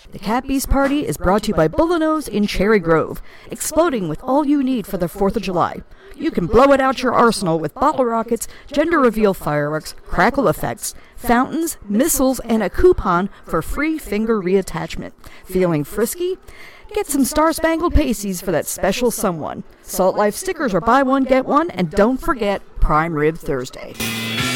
The Cat Beast Party is brought to you by Bullanos in Cherry Grove, exploding with all you need for the 4th of July. You can blow it out your arsenal with bottle rockets, gender reveal fireworks, crackle effects, fountains, missiles, and a coupon for free finger reattachment. Feeling frisky? Get some Star-Spangled Pasties for that special someone. Salt Life stickers are buy one, get one, and don't forget Prime Rib Thursday.